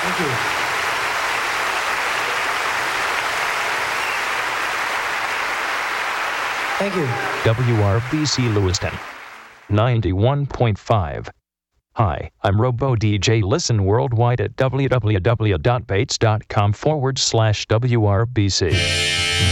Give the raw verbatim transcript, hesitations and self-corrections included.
Thank you. Thank you. W R B C Lewiston, ninety-one point five. Hi, I'm Robo D J. Listen worldwide at www.bates.com forward slash WRBC.